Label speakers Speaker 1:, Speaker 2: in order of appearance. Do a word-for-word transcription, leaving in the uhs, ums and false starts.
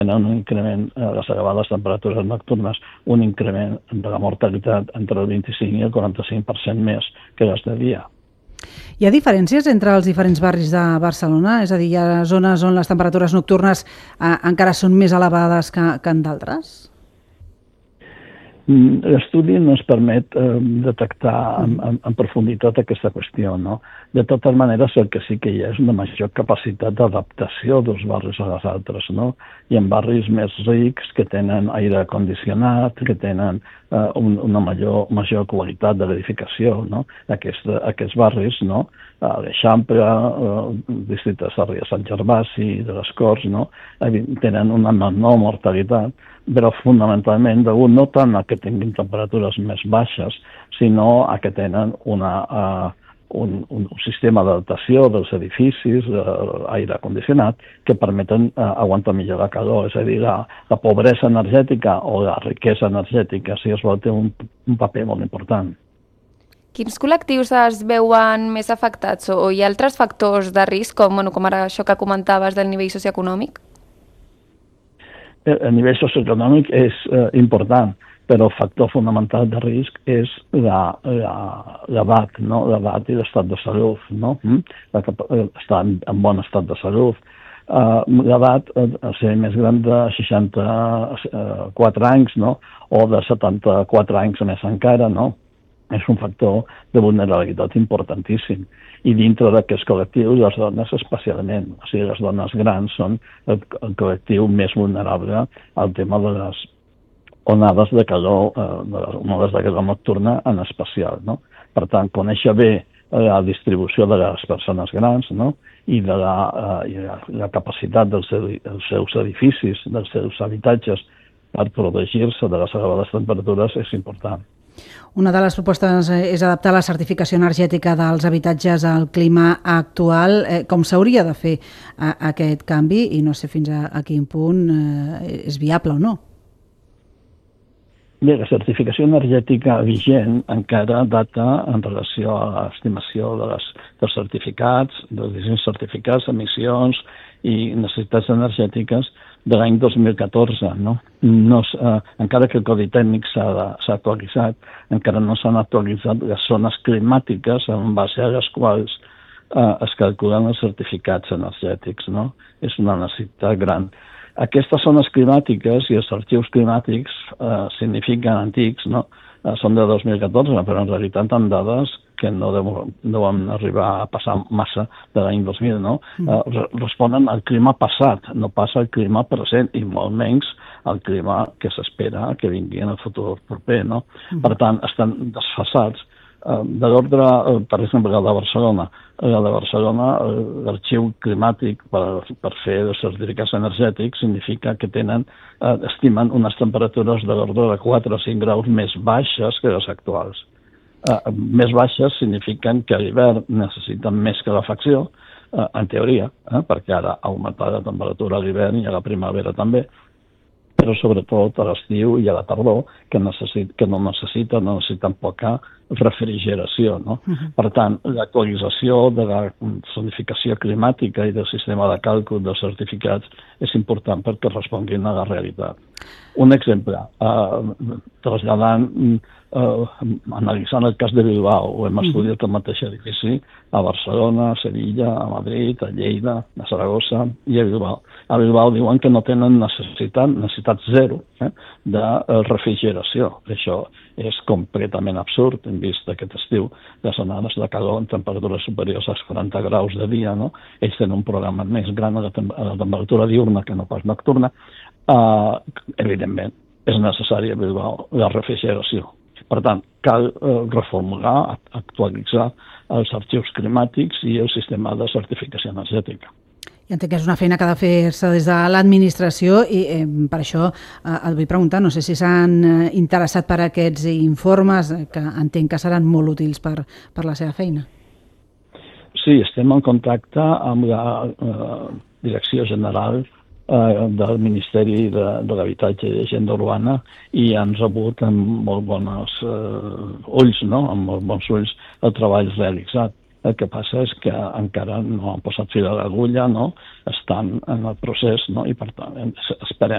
Speaker 1: tenen un increment, a les elevades temperatures nocturnes, un increment de la mortalitat entre el vint-i-cinc i el quaranta-cinc per cent més que les de dia.
Speaker 2: Hi ha diferències entre els diferents barris de Barcelona? És a dir, hi ha zones on les temperatures nocturnes eh, encara són més elevades que, que en d'altres?
Speaker 1: L'estudi no ens permet eh, detectar en, en, en profunditat aquesta qüestió, no? De totes maneres, el que sí que hi ha és una major capacitat d'adaptació dels barris a les altres, no? Hi ha barris més rics que tenen aire condicionat, que tenen eh, un, una major, major qualitat de l'edificació, no? Aquest, aquests barris, no? A l'Eixample, el districte de Sarrià Sant Gervasi, de les Corts, no? Tenen una menor mortalitat, però fonamentalment degut no tant a que tinguin temperatures més baixes, sinó a que tenen una, uh, un, un sistema d'adaptació dels edificis, uh, aire condicionat, que permeten uh, aguantar millor la calor. És a dir, la, la pobresa energètica o la riquesa energètica, si es vol, té un, un paper molt important.
Speaker 3: Quins col·lectius es veuen més afectats o hi ha altres factors de risc, com, bueno, com ara això que comentaves del nivell socioeconòmic?
Speaker 1: El nivell socioeconòmic és eh, important, però el factor fonamental de risc és l'edat, no? L'edat i l'estat de salut, no? Estar en, en bon estat de salut. Uh, l'edat, uh, ser més gran de seixanta-quatre anys, no? O de setanta-quatre anys més encara, no? És un factor de vulnerabilitat importantíssim. I dintre d'aquests col·lectius, les dones especialment. O sigui, les dones grans són el, el col·lectiu més vulnerable al tema de les onades de calor, eh, de les onades de calor nocturna en especial, no? Per tant, conèixer bé la distribució de les persones grans, no? I de la, eh, i la, la capacitat dels, dels seus edificis, dels seus habitatges per protegir-se de les elevades temperatures és important.
Speaker 2: Una de les propostes és adaptar la certificació energètica dels habitatges al clima actual. Eh, com s'hauria de fer a, a aquest canvi? I no sé fins a, a quin punt eh, és viable o no.
Speaker 1: Bé, la certificació energètica vigent encara data en relació a l'estimació de les, dels certificats, dels distints certificats, emissions i necessitats energètiques de l'any dos mil catorze, no? No eh, encara que el codi tècnic s'ha actualitzat, encara no s'han actualitzat les zones climàtiques en base a les quals eh, es calculen els certificats energètics, no? És una necessitat gran. Aquestes zones climàtiques i els arxius climàtics eh, signifiquen antics, no? Eh, són de dos mil catorze, però en realitat han dades que no deuen, deuen arribar a passar massa de l'any dos mil, no? Mm. Eh, responen al clima passat, no passa al clima present, i molt menys al clima que s'espera que vingui en el futur proper, no? Mm. Per tant, estan desfasats. Eh, de l'ordre, eh, per exemple, la de Barcelona. La de Barcelona, eh, l'arxiu climàtic per, per fer els certificats energètics significa que tenen, eh, estimen unes temperatures de l'ordre de quatre o cinc graus més baixes que les actuals. Uh, més baixes signifiquen que a l'hivern necessiten més calefacció, uh, en teoria, eh, perquè ara ha augmentat la temperatura a l'hivern i a la primavera també, però sobretot a l'estiu i a la tardor, que, necessit, que no necessiten, no necessiten poca refrigeració, no? Uh-huh. Per tant, l'actualització de la zonificació climàtica i del sistema de càlcul dels certificats és important perquè responguin a la realitat. Un exemple, eh, traslladant, eh, analitzant el cas de Bilbao, ho hem estudiat al mateix edifici a Barcelona, a Sevilla, a Madrid, a Lleida, a Saragossa i a Bilbao. A Bilbao diuen que no tenen necessitat, necessitat zero eh, de refrigeració. Això és completament absurd, hem vist aquest estiu les onades de calor en temperatures superiors als quaranta graus de dia, no? Ells tenen un programa més gran a la, tem a la temperatura diurna que no pas nocturna. Uh, evidentment, és necessària a Bilbao la refrigeració. Per tant, cal uh, reformular, actualitzar els arxius climàtics i el sistema de certificació energètica.
Speaker 2: I entenc que és una feina que ha de fer-se des de l'administració i eh, per això eh, et vull preguntar, no sé si s'han eh, interessat per aquests informes, eh, que entenc que seran molt útils per, per la seva feina.
Speaker 1: Sí, estem en contacte amb la eh, Direcció General eh, del Ministeri de, de l'Habitatge i d'Agenda Urbana i han rebut amb molt bons eh, ulls, no? Amb molt bons ulls el treball realitzat. El que passa és que encara no han posat fil a l'agulla, no? Estan en el procés, no? I per tant esperem